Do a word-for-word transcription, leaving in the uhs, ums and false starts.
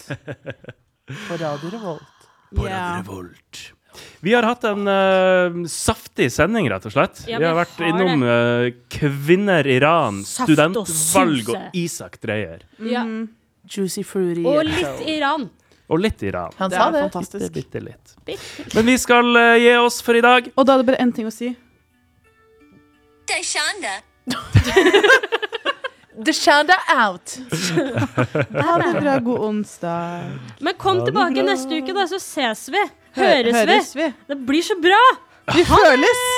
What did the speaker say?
På Radio Revolt. På Ja. Radio Revolt. Vi har hatt en uh, saftig sending, rett og slett. Ja, vi har vi vært har innom uh, Kvinner Iran, Saft og studentvalg suse. og Isak Dreyer. Ja. Juicy fruity. Og litt Iran. Og litt Iran. Han Det sa er det. fantastisk. Bitte, bitte litt. Bitte. Men vi skal uh, gi oss for i dag. Og da er det bare en ting å si. The Shanda out. Ha det bra, god onsdag. Men kom tilbake neste uke, da, så ses vi. Høres, Høres vi. vi. Det blir så bra. Vi føles.